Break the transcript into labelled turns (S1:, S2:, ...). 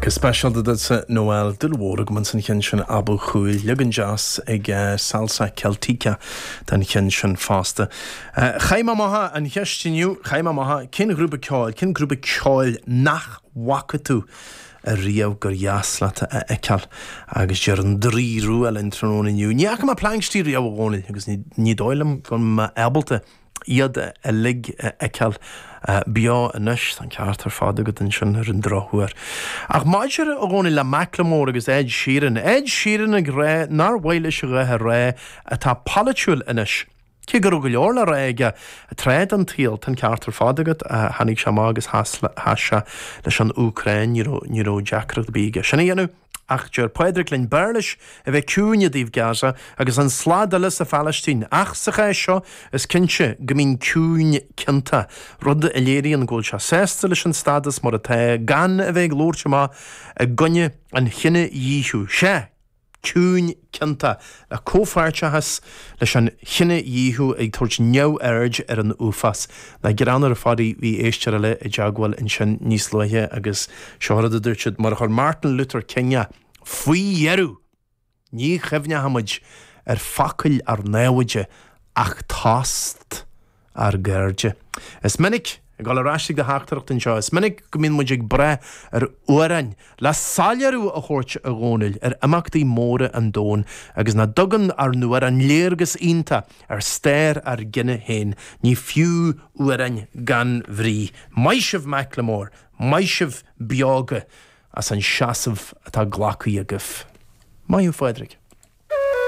S1: Agus special dat sa Noel dulwóra man san chin sin Abu Chuil lugan jazz ag salsa celtica dan chin sin fásta. Chaima maha an heistiniu, chaima maha cin grúpa ceáil nach wakatú a riamh gur jaslata a ecal agus jar an drí rúil in tróniniu. Níach ma plankstí riamh gónil agus ní dóilam gon ma ebalta iad a lig ecal bia a nuis an ceartar fada go den sin ar an drochuair. Ach maidir a gcóna le Macklemore agus Ed Sheeran. Ed Sheeran ag ré, nar bhaile se ré atá palatiúil inis. Cí gur go leor le réige a tréad an tíal tan ceartar fada go hanig se agus hasise leis an Úcrain ní ró Jackrad bíige. Sinna dhéanú ach gur Pedric Lynn Berlish a bheith cúne díobh Gaza agus an sládalas a Palestín. Ach sa ché seo is cinse go mín cún cinnta rud a léiríon ggóil se sésta leis an stadas mar a ta gan a bheith glóirte má a gunne an chinne díthú. Sé cún cinnta a cófáirtehas leis an chinne díthú ag tuairt neu aird ar an úfas. Na geranar a fadaí bhí éistear le i deagháil in sin níos luithe agus seoradh a dúirtead mar chuir Martin Luther King faoi dhearú ní chefne hamid ar facail ar néhaide ach tást ar gairde. Is minic gáil aráistigh de háachtarach den seo. Is minic go mín muid ag bre ar uairain le sáilearú a chóirt a gcónail ar amachtaí móra an dón agus na dogan ar nuair an léargus ionta ar stéir ar gine héin ní fiú uairain gan bhrí. Maisibh Macklemore, maisibh beaga as an seasamh atá ghlacaí agah. Maiú Frederick.